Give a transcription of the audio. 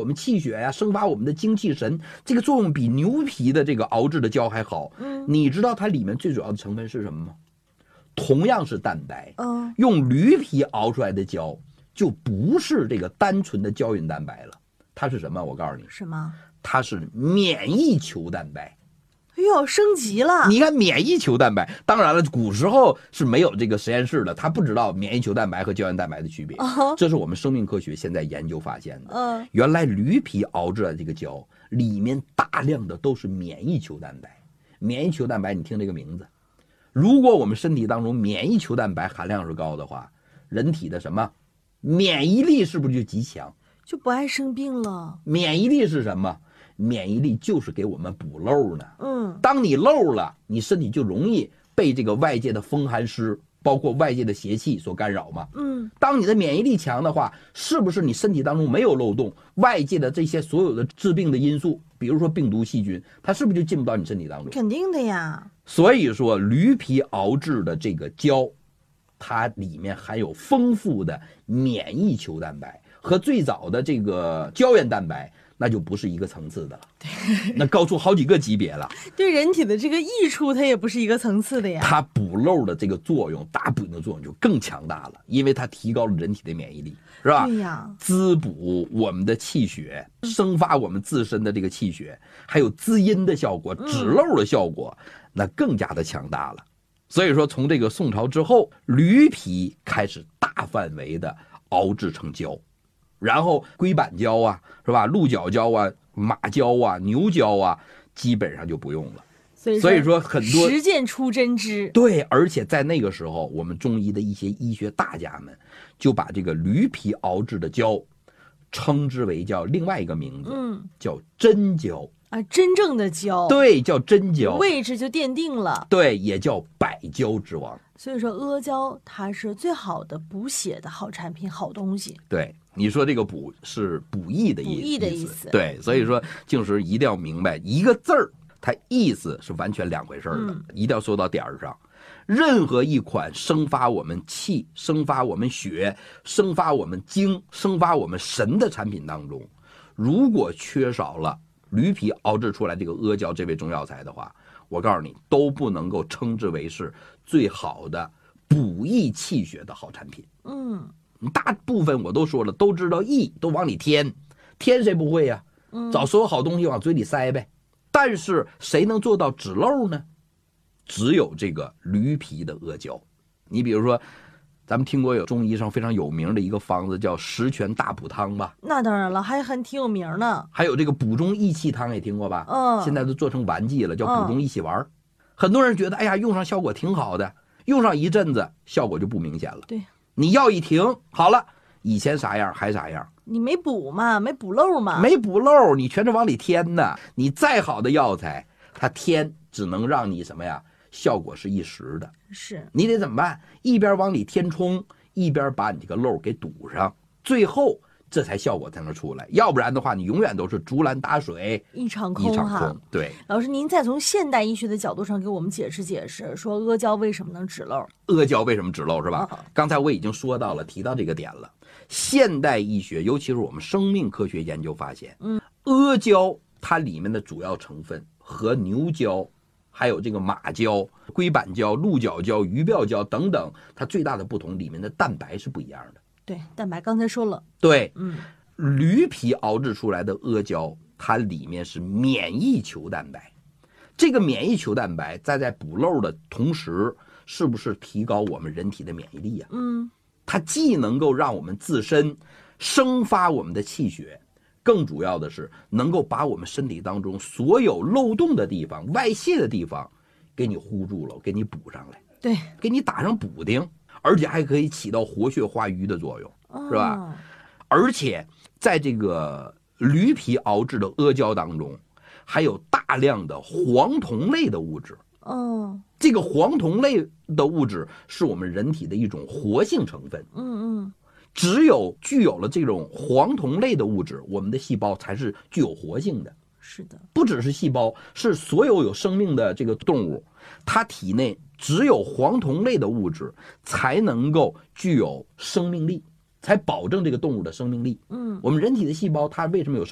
我们气血呀，生发我们的精气神，这个作用比牛皮的这个熬制的胶还好。你知道它里面最主要的成分是什么吗？同样是蛋白，用驴皮熬出来的胶就不是这个单纯的胶原蛋白了，它是什么？我告诉你， 什么？ 它是免疫球蛋白。 哎呦，升级了！ 你看免疫球蛋白，当然了，古时候是没有这个实验室的，他不知道免疫球蛋白和胶原蛋白的区别。这是我们生命科学现在研究发现的。原来驴皮熬制的这个胶里面大量的都是免疫球蛋白。免疫球蛋白，你听这个名字，如果我们身体当中免疫球蛋白含量是高的话，人体的什么免疫力是不是就极强？ 就不爱生病了。 免疫力是什么？免疫力就是给我们补漏呢。当你漏了，你身体就容易被这个外界的风寒湿，包括外界的邪气所干扰嘛。当你的免疫力强的话，是不是你身体当中没有漏洞，外界的这些所有的致病的因素，比如说病毒细菌，它是不是就进不到你身体当中？ 肯定的呀。 所以说驴皮熬制的这个胶，它里面含有丰富的免疫球蛋白，和最早的这个胶原蛋白那就不是一个层次的了，那高出好几个级别了。 对人体的这个益处，它也不是一个层次的呀。 它补漏的这个作用，大补的作用就更强大了，因为它提高了人体的免疫力，是吧？ 对呀， 滋补我们的气血，生发我们自身的这个气血，还有滋阴的效果，止漏的效果，那更加的强大了。所以说，从这个宋朝之后，驴皮开始大范围的熬制成胶。然后龟板胶啊，是吧？鹿角胶啊，马胶啊，牛胶啊，基本上就不用了。所以说很多实践出真知。 对，而且在那个时候，我们中医的一些医学大家们就把这个驴皮熬制的胶称之为叫另外一个名字，叫真胶啊，真正的胶。 对，叫真胶， 位置就奠定了。 对，也叫百胶之王。 所以说阿胶它是最好的补血的好产品、好东西。 对，你说这个补是补益的意思， 补益的意思。 对，所以说静时一定要明白一个字儿，它意思是完全两回事的，一定要说到点儿上。任何一款生发我们气、生发我们血、生发我们精、生发我们神的产品当中，如果缺少了驴皮熬制出来这个阿胶这味中药材的话，我告诉你都不能够称之为是最好的补益气血的好产品。大部分我都说了，都知道益，都往里添谁不会呀？找所有好东西往嘴里塞呗。但是谁能做到止漏呢？只有这个驴皮的阿胶。你比如说，咱们听过有中医上非常有名的一个方子叫十全大补汤吧？ 那当然了，还挺有名呢。 还有这个补中益气汤也听过吧？现在都做成丸剂了，叫补中益气丸。很多人觉得，哎呀，用上效果挺好的，用上一阵子效果就不明显了。 对， 你药一停，好了，以前啥样还啥样。 你没补嘛，没补漏嘛， 没补漏，你全是往里添的。你再好的药材，它添只能让你什么呀？效果是一时的。 是， 你得怎么办？一边往里填充，一边把你这个漏给堵上，最后这才效果才能出来。要不然的话，你永远都是竹篮打水一场空哈。 对， 老师，您再从现代医学的角度上给我们解释解释，说阿胶为什么能止漏？ 阿胶为什么止漏是吧？刚才我已经说到了，提到这个点了。现代医学，尤其是我们生命科学研究发现，阿胶它里面的主要成分和牛胶，还有这个马胶、龟板胶、鹿角胶、鱼鳔胶等等，它最大的不同，里面的蛋白是不一样的。 对，蛋白刚才说了。 对，驴皮熬制出来的阿胶，它里面是免疫球蛋白。这个免疫球蛋白在补漏的同时，是不是提高我们人体的免疫力呀？它既能够让我们自身生发我们的气血，更主要的是能够把我们身体当中所有漏洞的地方、外泄的地方给你糊住了，给你补上来， 对， 给你打上补丁，而且还可以起到活血化瘀的作用，是吧？而且在这个驴皮熬制的阿胶当中，还有大量的黄酮类的物质。这个黄酮类的物质是我们人体的一种活性成分。只有具有了这种黄酮类的物质，我们的细胞才是具有活性的。 是的， 不只是细胞，是所有有生命的这个动物，它体内只有黄酮类的物质才能够具有生命力，才保证这个动物的生命力。我们人体的细胞它为什么有